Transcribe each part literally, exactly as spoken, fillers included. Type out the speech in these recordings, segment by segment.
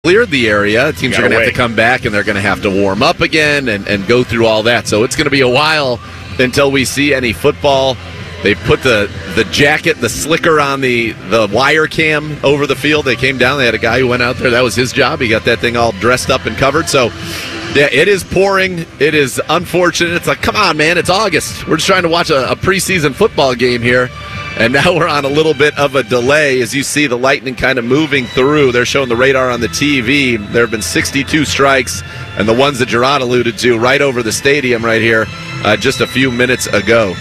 cleared the area. Teams are going to have to wait. come back, and they're going to have to warm up again and, and go through all that. So it's going to be a while until we see any football. They put the, the jacket, the slicker on the, the wire cam over the field. They came down. They had a guy who went out there. That was his job. He got that thing all dressed up and covered. So, yeah, it is pouring. It is unfortunate. It's like, come on, man. It's August. We're just trying to watch a, a preseason football game here. And now we're on a little bit of a delay. As you see the Lightning kind of moving through. They're showing the radar on the T V. There have been sixty-two strikes, and the ones that Gerard alluded to right over the stadium right here uh, just a few minutes ago.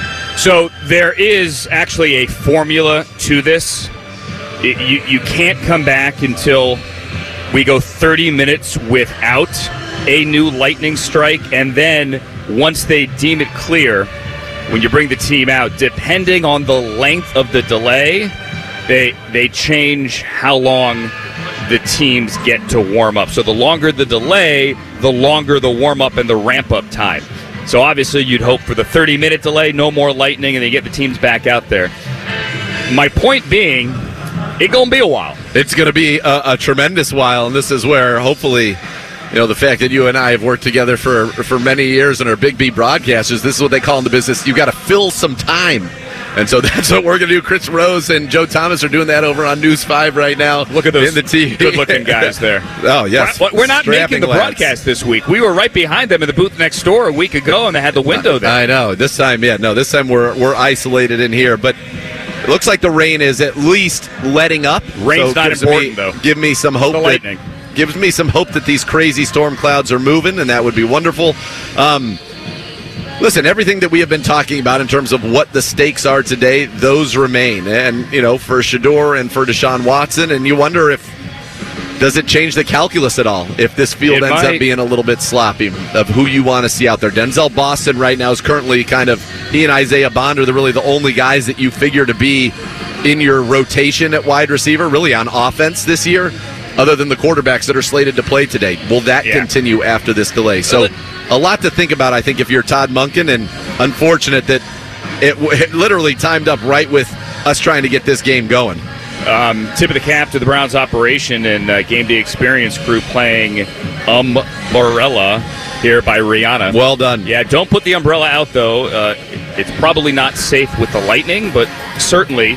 So there is actually a formula to this. It, you, you can't come back until we go thirty minutes without a new lightning strike, and then once they deem it clear, when you bring the team out, depending on the length of the delay, they they change how long the teams get to warm up. So the longer the delay, the longer the warm-up and the ramp-up time. So obviously you'd hope for the thirty-minute delay, no more lightning, and they get the teams back out there. My point being, it's going to be a while. It's going to be a, a tremendous while, and this is where hopefully, you know, the fact that you and I have worked together for for many years and are Big B broadcasters, this is what they call in the business, you've got to fill some time. And so that's what we're going to do. Chris Rose and Joe Thomas are doing that over on News five right now. Look at those in the T V. good-looking guys there. Oh, yes. We're, we're not Strapping making the lads. broadcast this week. We were right behind them in the booth next door a week ago, and they had the window there. I know. This time, yeah, no, this time we're we're isolated in here. But it looks like the rain is at least letting up. Rain's so not gives important, me, though. Give me some hope The that lightning. gives me some hope that these crazy storm clouds are moving, and that would be wonderful. Um, listen, everything that we have been talking about in terms of what the stakes are today, those remain. And, you know, for Shedeur and for Deshaun Watson, and you wonder if, does it change the calculus at all if this field It ends might. up being a little bit sloppy of who you want to see out there? Denzel Boston right now is currently kind of, he and Isaiah Bond are the, really the only guys that you figure to be in your rotation at wide receiver, really on offense this year, other than the quarterbacks that are slated to play today. Will that Yeah. continue after this delay? So a lot to think about, I think, if you're Todd Monken, and unfortunate that it, it literally timed up right with us trying to get this game going. Um, tip of the cap to the Browns operation and uh, Game Day Experience crew playing Umbrella here by Rihanna. Well done. Yeah, don't put the umbrella out, though. Uh, it's probably not safe with the lightning, but certainly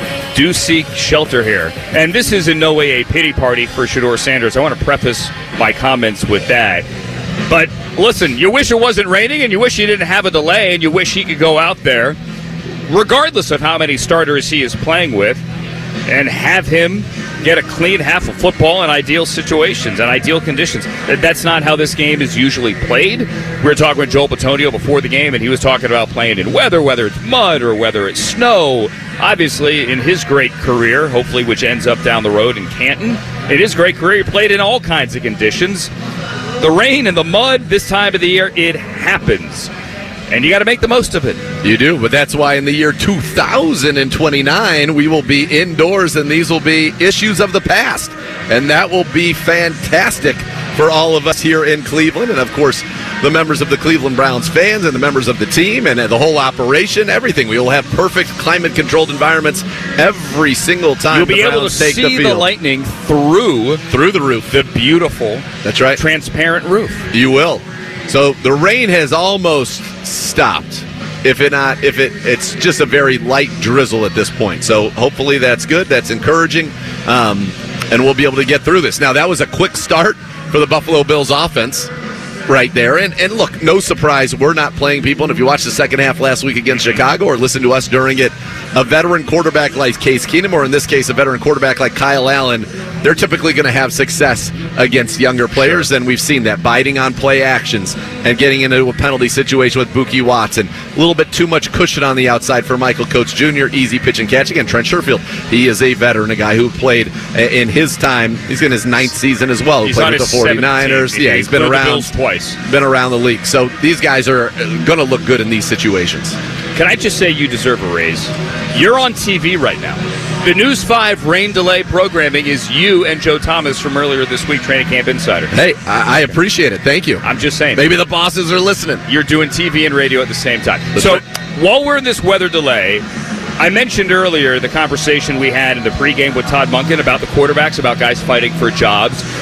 do seek shelter here. And this is in no way a pity party for Shedeur Sanders. I want to preface my comments with that. But listen, you wish it wasn't raining, and you wish you didn't have a delay, and you wish he could go out there, regardless of how many starters he is playing with, and have him get a clean half of football in ideal situations and ideal conditions. That's not how this game is usually played. We were talking with Joel Bitonio before the game, and he was talking about playing in weather, whether it's mud or whether it's snow. Obviously, in his great career, hopefully which ends up down the road in Canton, in his great career, he played in all kinds of conditions. The rain and the mud this time of the year, it happens. And you got to make the most of it. You do, but that's why in the year two thousand twenty-nine, we will be indoors, and these will be issues of the past. And that will be fantastic for all of us here in Cleveland. And, of course, the members of the Cleveland Browns fans and the members of the team and the whole operation, everything. We will have perfect climate-controlled environments every single time You'll be the able to Browns take see the the, field. lightning through Through the roof. the beautiful, That's right. transparent roof. You will. So the rain has almost stopped. If it not, if it, it's just a very light drizzle at this point. So hopefully that's good. That's encouraging, um, and we'll be able to get through this. Now that was a quick start for the Buffalo Bills offense, right there. And and look, no surprise, we're not playing people. And if you watched the second half last week against Chicago, or listen to us during it, a veteran quarterback like Case Keenum, or in this case, a veteran quarterback like Kyle Allen, they're typically going to have success against younger players, and we've seen that, biting on play actions and getting into a penalty situation with Buki Watson. A little bit too much cushion on the outside for Michael Coates Junior Easy pitch and catch. Again, Trent Sherfield, he is a veteran, a guy who played in his time. He's in his ninth season as well. He He's played on with the his forty-niners. seventeenth. Yeah, he's been Played the around. Bills twice. Been around the league. So these guys are going to look good in these situations. Can I just say you deserve a raise? You're on T V right now. The News five rain delay programming is you and Joe Thomas from earlier this week, Training Camp Insider. Hey, I, I appreciate it. Thank you. I'm just saying. Maybe the bosses are listening. You're doing T V and radio at the same time. That's so right. while we're in this weather delay, I mentioned earlier the conversation we had in the pregame with Todd Monken about the quarterbacks, about guys fighting for jobs.